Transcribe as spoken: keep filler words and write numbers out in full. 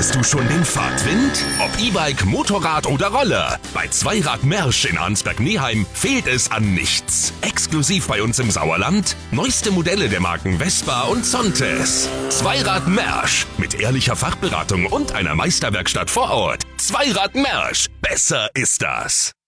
Spürst du schon den Fahrtwind? Ob E-Bike, Motorrad oder Roller. Bei Zweirad Mersch in Arnsberg-Neheim fehlt es an nichts. Exklusiv bei uns im Sauerland. Neueste Modelle der Marken Vespa und Zontes. Zweirad Mersch. Mit ehrlicher Fachberatung und einer Meisterwerkstatt vor Ort. Zweirad Mersch. Besser ist das.